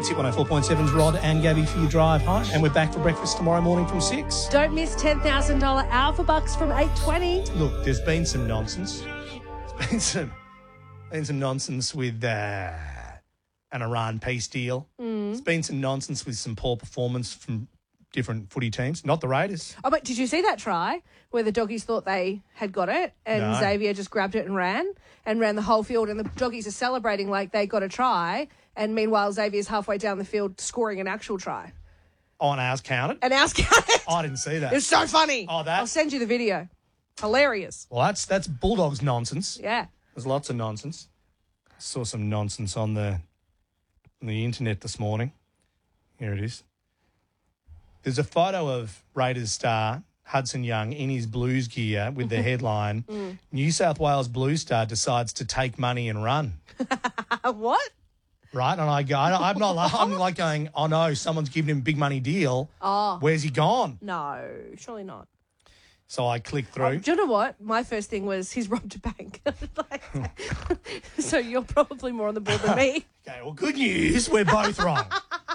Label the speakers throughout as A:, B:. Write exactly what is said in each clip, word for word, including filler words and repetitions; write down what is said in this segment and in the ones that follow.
A: It's Hit one oh four point seven's Rod and Gabby for your drive home, and we're back for breakfast tomorrow morning from six.
B: Don't miss ten thousand dollars Alpha Bucks from eight twenty.
A: Look, there's been some nonsense. There's been some, been some nonsense with uh, an Iran peace deal. Mm. There's been some nonsense with some poor performance from different footy teams, not the Raiders.
B: Oh, but did you see that try where the doggies thought they had got it and
A: No.
B: Xavier just grabbed it and ran and ran the whole field, and the doggies are celebrating like they got a try, and meanwhile Xavier's halfway down the field scoring an actual try.
A: On ours counted.
B: And ours counted.
A: I didn't see that.
B: It was so funny.
A: Oh, that?
B: I'll send you the video. Hilarious.
A: Well, that's that's Bulldogs nonsense.
B: Yeah.
A: There's lots of nonsense. Saw some nonsense on the on the internet this morning. Here it is. There's a photo of Raiders star Hudson Young in his Blues gear with the headline, mm. New South Wales Blues star decides to take money and run.
B: What?
A: Right? And I go, I'm not, I'm like going, oh no, someone's giving him a big money deal.
B: Oh.
A: Where's he gone?
B: No, surely not.
A: So I clicked through.
B: Oh, do you know what? My first thing was he's robbed a bank. Like, so you're probably more on the board than me.
A: Okay, well, good news. We're both wrong.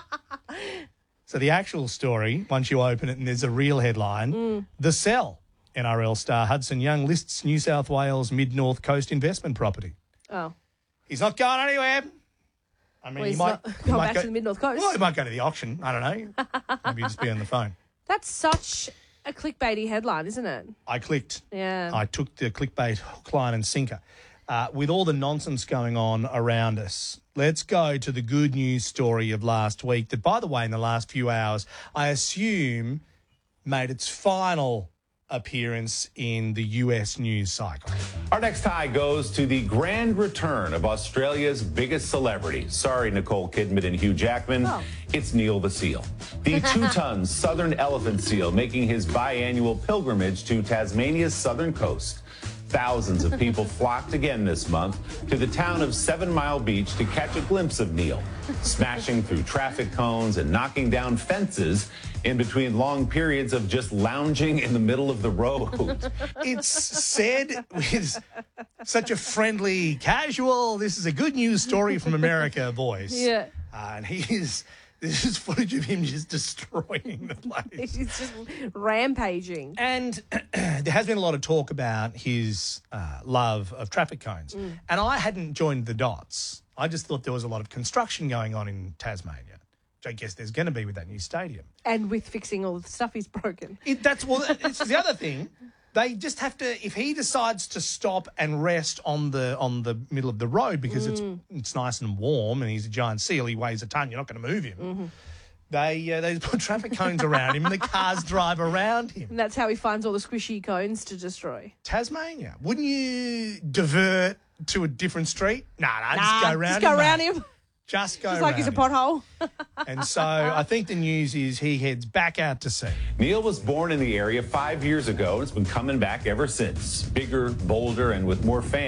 A: So the actual story, once you open it and there's a real headline, mm. The Cell, N R L star Hudson Young lists New South Wales mid-north coast investment property.
B: Oh.
A: He's not going anywhere. I mean,
B: well,
A: he
B: he's
A: might
B: not
A: he
B: going
A: might
B: back
A: go,
B: to the mid-north coast.
A: Well, he might go to the auction. I don't know. Maybe just be on the phone.
B: That's such a clickbaity headline, isn't it?
A: I clicked.
B: Yeah.
A: I took the clickbait hook, line and sinker. Uh, with all the nonsense going on around us, let's go to the good news story of last week that, by the way, in the last few hours, I assume made its final appearance in the U S news cycle.
C: Our next high goes to the grand return of Australia's biggest celebrity. Sorry, Nicole Kidman and Hugh Jackman. Oh. It's Neil the Seal. The two-ton southern elephant seal making his biannual pilgrimage to Tasmania's southern coast. Thousands of people flocked again this month to the town of Seven Mile Beach to catch a glimpse of Neil, smashing through traffic cones and knocking down fences in between long periods of just lounging in the middle of the road.
A: It's said with such a friendly, casual, this is a good news story from America voice.
B: Yeah.
A: Uh, and he is... This is footage of him just destroying the place.
B: He's just rampaging.
A: And there has been a lot of talk about his uh, love of traffic cones. Mm. And I hadn't joined the dots. I just thought there was a lot of construction going on in Tasmania, which I guess there's going to be with that new stadium.
B: And with fixing all the stuff he's broken.
A: It, that's well, it's the other thing. They just have to, if he decides to stop and rest on the on the middle of the road because mm. it's it's nice and warm and he's a giant seal, he weighs a ton, you're not going to move him. Mm-hmm. They uh, they put traffic cones around him and the cars drive around him.
B: And that's how he finds all the squishy cones to destroy.
A: Tasmania. Wouldn't you divert to a different street? Nah, nah,
B: nah
A: just go around
B: just
A: him.
B: go around
A: mate.
B: him.
A: Just go
B: Just like he's a pothole.
A: And so I think the news is he heads back out to sea.
C: Neil was born in the area five years ago and has been coming back ever since. Bigger, bolder, and with more fans.